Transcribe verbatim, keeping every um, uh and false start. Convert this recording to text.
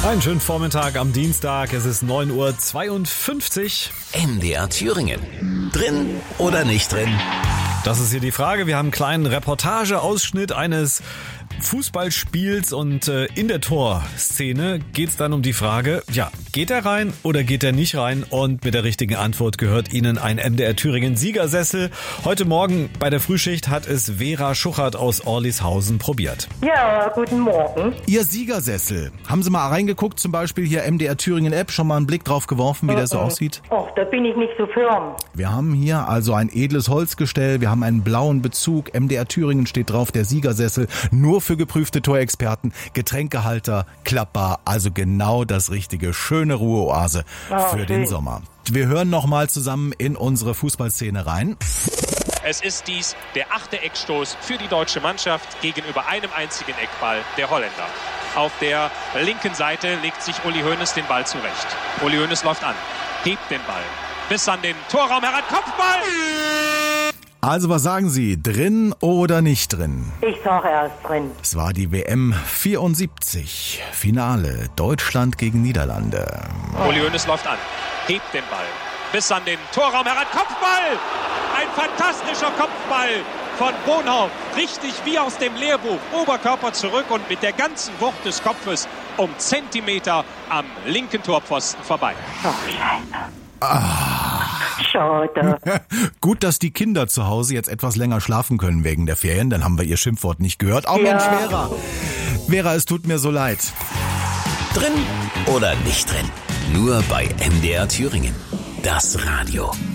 Einen schönen Vormittag am Dienstag, es ist neun Uhr zweiundfünfzig. M D R Thüringen. Drin oder nicht drin? Das ist hier die Frage. Wir haben einen kleinen Reportageausschnitt eines Fußballspiels und äh, in der Torszene geht es dann um die Frage, ja, geht er rein oder geht er nicht rein? Und mit der richtigen Antwort gehört Ihnen ein M D R Thüringen Siegersessel. Heute Morgen bei der Frühschicht hat es Vera Schuchert aus Orlishausen probiert. Ja, guten Morgen. Ihr Siegersessel. Haben Sie mal reingeguckt, zum Beispiel hier M D R Thüringen App, schon mal einen Blick drauf geworfen, wie der so aussieht? Och, da bin ich nicht so firm. Wir haben hier also ein edles Holzgestell, wir haben einen blauen Bezug, M D R Thüringen steht drauf, der Siegersessel, nur für geprüfte Torexperten, Getränkehalter, klappbar, also genau das richtige, schöne Ruheoase Oh, für schön. den Sommer. Wir hören nochmal zusammen in unsere Fußballszene rein. Es ist dies der achte Eckstoß für die deutsche Mannschaft gegenüber einem einzigen Eckball der Holländer. Auf der linken Seite legt sich Uli Hoeneß den Ball zurecht. Uli Hoeneß läuft an, hebt den Ball bis an den Torraum heran, Kopfball! Also was sagen Sie, drin oder nicht drin? Ich sage erst drin. Es war die W M vierundsiebzig, Finale Deutschland gegen Niederlande. Uli Hoeneß läuft an, hebt den Ball bis an den Torraum heran, Kopfball! Ein fantastischer Kopfball von Bonhoff, richtig wie aus dem Lehrbuch, Oberkörper zurück und mit der ganzen Wucht des Kopfes um Zentimeter am linken Torpfosten vorbei. Ach, Scheiße. Ah. Schade. Gut, dass die Kinder zu Hause jetzt etwas länger schlafen können wegen der Ferien, dann haben wir ihr Schimpfwort nicht gehört. Oh Ja. Mensch, Vera. Vera, es tut mir so leid. Drin oder nicht drin? Nur bei M D R Thüringen. Das Radio.